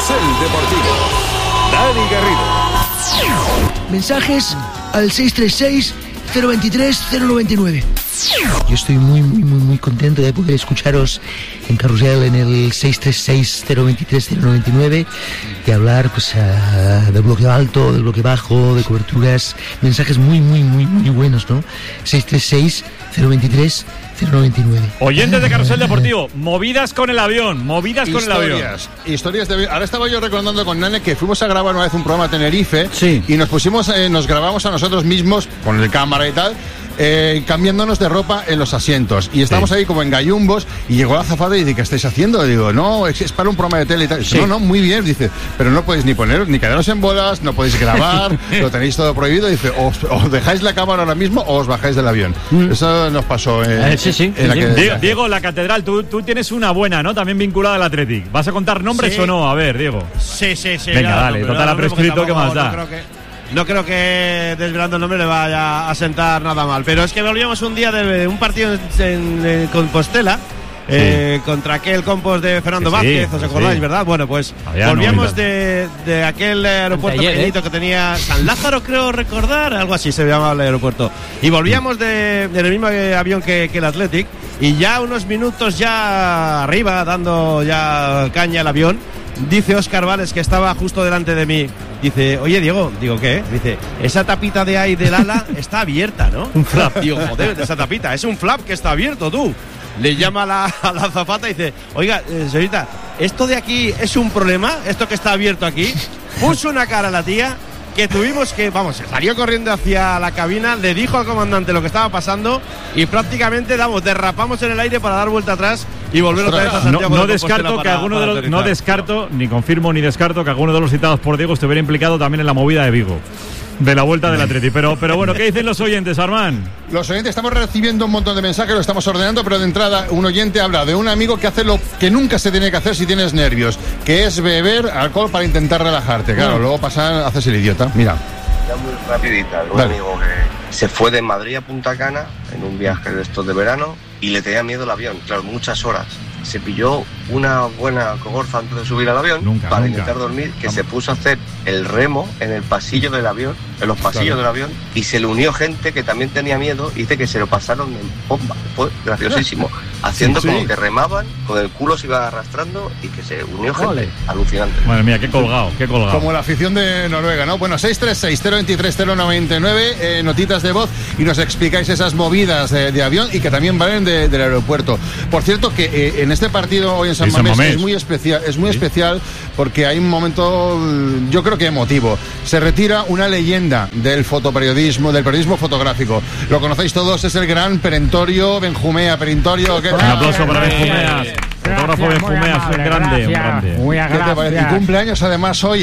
Carrusel Deportivo. Dani Garrido. Mensajes al 636-023-099. Yo estoy muy contento de poder escucharos en Carrusel en el 636-023-099 y hablar pues del bloque alto, del bloque bajo, de coberturas, mensajes muy buenos, ¿no? 636-023-099. Oyentes de Carrusel Deportivo, movidas con el avión, Historias de avión. Ahora estaba yo recordando con Nane que fuimos a grabar una vez un programa a Tenerife, sí, y nos grabamos a nosotros mismos con el cámara y tal, cambiándonos de ropa en los asientos. Y estábamos ahí como en gallumbos y llegó la azafata y dice, ¿qué estáis haciendo? Y digo, no, es para un programa de tele y tal. Dice, no, muy bien. Dice, pero no podéis ni poneros, ni quedaros en bolas, no podéis grabar, lo tenéis todo prohibido. Dice, os dejáis la cámara ahora mismo o os bajáis del avión. Eso nos pasó Diego, la catedral, tú tienes una buena, ¿no? También vinculada al Athletic. ¿Vas a contar nombres o no? A ver, Diego. Sí. Venga, dale, total ha prescrito, ¿qué más da? No creo que desvelando el nombre le vaya a sentar nada mal. Pero es que volvíamos un día de un partido en Compostela. Contra aquel Compos de Fernando Vázquez, ¿os acordáis, verdad? Bueno, pues volvíamos de aquel aeropuerto pequeñito que tenía San Lázaro, creo recordar, algo así se llamaba el aeropuerto. Y volvíamos en el mismo avión que el Athletic, y ya unos minutos ya arriba, dando ya caña al avión, dice Óscar Vales, que estaba justo delante de mí, dice, oye Diego, digo, ¿qué? Dice, esa tapita de ahí del ala está abierta, ¿no? Un flap. Digo, joder, esa tapita, es un flap que está abierto, tú. Le llama a la azafata y dice, oiga, señorita, ¿esto de aquí es un problema? ¿Esto que está abierto aquí? Puso una cara a la tía que tuvimos que, salió corriendo hacia la cabina, le dijo al comandante lo que estaba pasando y prácticamente, derrapamos en el aire para dar vuelta atrás y volver otra vez a Santiago. No descarto que alguno de los, no descarto, ni confirmo ni descarto que alguno de los citados por Diego estuviera implicado también en la movida de Vigo, de la vuelta del Atleti. Pero bueno, ¿qué dicen los oyentes, Armán? Los oyentes estamos recibiendo un montón de mensajes, lo estamos ordenando, pero de entrada un oyente habla de un amigo que hace lo que nunca se tiene que hacer si tienes nervios, que es beber alcohol para intentar relajarte. Claro, luego haces el idiota. Mira. Ya muy rapidita, un amigo que se fue de Madrid a Punta Cana en un viaje de estos de verano y le tenía miedo el avión, claro, muchas horas. Se pilló una buena cogorza antes de subir al avión para intentar dormir, que se puso a hacer el remo en el pasillo del avión, en los pasillos del avión, y se le unió gente que también tenía miedo, y dice que se lo pasaron en bomba. Fue graciosísimo, haciendo como que remaban, con el culo se iba arrastrando y que se unió gente. Alucinante. Madre mía, qué colgado. Como la afición de Noruega, ¿no? Bueno, 636-023-099, notitas de voz, y nos explicáis esas movidas de avión y que también valen del aeropuerto. Por cierto, que en este partido hoy en San Mamés es muy especial porque hay un momento, yo creo que emotivo. Se retira una leyenda del fotoperiodismo, del periodismo fotográfico. Lo conocéis todos, es el gran Perentorio Benjumea. Perentorio, ¿qué tal? Un aplauso para Benjumea. Fotógrafo Benjumea, es grande. ¿Qué te parece? Y cumpleaños además hoy,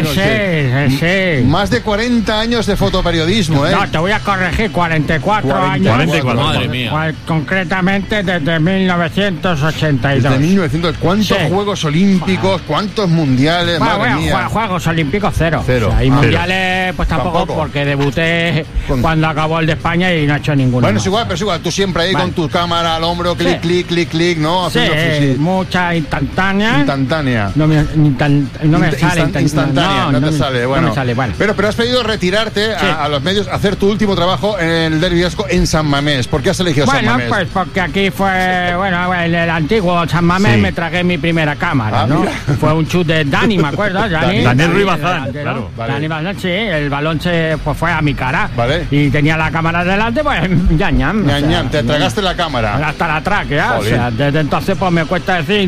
Sí. Más de 40 años de fotoperiodismo, No, te voy a corregir, 44 años. 44, madre mía. Concretamente desde 1982. Desde 1900, ¿cuántos Juegos Olímpicos, cuántos mundiales? Madre mía. Juegos Olímpicos cero. O sea, y mundiales pues tampoco, porque debuté cuando acabó el de España y no he hecho ninguno. Bueno, es igual, tú siempre ahí con tu cámara al hombro, clic, ¿no? Haciendo mucha instantánea. No me sale instantánea. No te sale, bueno. No me sale, vale. Pero has pedido retirarte a los medios, hacer tu último trabajo en el Derbi Vasco en San Mamés. ¿Por qué has elegido San Mamés? Pues porque aquí fue, en el antiguo San Mamés me tragué mi primera cámara, ¿no? Mira. Fue un chute de Dani, ¿me acuerdas? Daniel Ruiz Bazán, claro. Dani Bazán, sí, el balón fue a mi cara. Vale. Y tenía la cámara delante, pues, ñam. Te tragaste la cámara. Hasta la tráquea, o sea, desde entonces pues me cuesta decir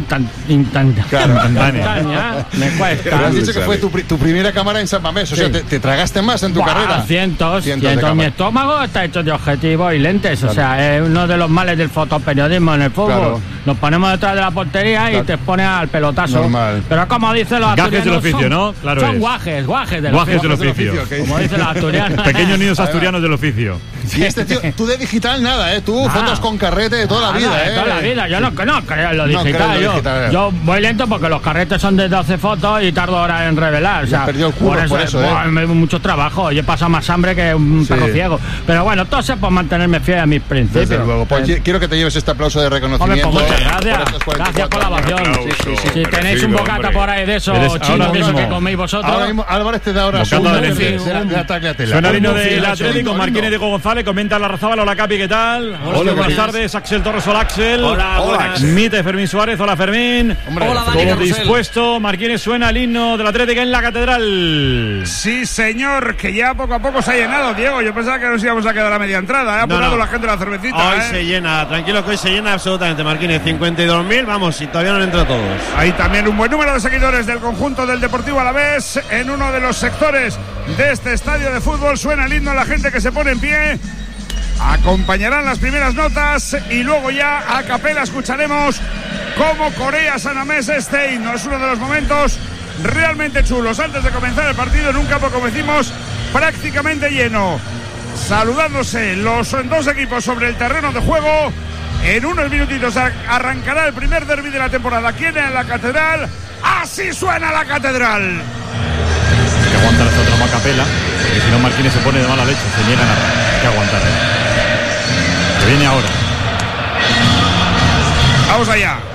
instantánea. Me cuesta. Pero has dicho que fue tu primera cámara en San Mamés, o sea, te tragaste más en tu carrera. Cientos. Mi estómago está hecho de objetivos y lentes, o sea, es uno de los males del fotoperiodismo en el fútbol. Claro. Nos ponemos detrás de la portería y te expones al pelotazo. Normal. Pero como dicen los asturianos, gajes del oficio, ¿no? Claro, son guajes del oficio. Como dicen los asturianos. Pequeños niños asturianos del oficio. Y este tío, tú de digital nada, Tú fotos con carrete de toda la vida, De toda la vida. Yo no creo en lo digital. Yo voy lento porque los carretes son de 12 fotos y tardo horas en revelar. O sea, perdió el curro por eso, mucho trabajo. Yo he pasado más hambre que un perro ciego. Pero bueno, todo sea por mantenerme fiel a mis principios. Desde luego. Pues quiero que te lleves este aplauso de reconocimiento. Hombre, pues muchas gracias. Gracias por la ovación. Si tenéis un bocata por ahí de esos chinos de esos que coméis vosotros. Ahora mismo Álvarez te da ahora de ataque a tela. Suena el himno del Atlético, Marquín y Diego González, comenta la Razábal. Hola Capi, ¿qué tal? Hola, buenas tardes. Axel Torres, hola Axel. Hola. Mite Fermín Suárez, hola Fermín. Hola Dani. Todo dispuesto, Marquínez, suena el himno del Atlético en la Catedral. Sí, señor, que ya poco a poco se ha llenado, Diego. Yo pensaba que nos íbamos a quedar a media entrada. Ha apurado la gente la cervecita. Hoy se llena, tranquilo que hoy se llena absolutamente, Marquínez. 52.000, vamos, y todavía no han entrado todos. Hay también un buen número de seguidores del conjunto del Deportivo Alavés en uno de los sectores de este estadio de fútbol. Suena el himno, la gente que se pone en pie. Acompañarán las primeras notas y luego ya a capela escucharemos cómo corea San Mamés este himno. Es uno de los momentos realmente chulos antes de comenzar el partido en un campo, como decimos, prácticamente lleno. Saludándose los dos equipos sobre el terreno de juego. En unos minutitos arrancará el primer derbi de la temporada aquí en la Catedral. Así suena la Catedral. Hay que aguantar esta trama a capela, porque si no Marquínez se pone de mala leche, se niegan a... Hay que aguantar. Que viene ahora. Vamos allá.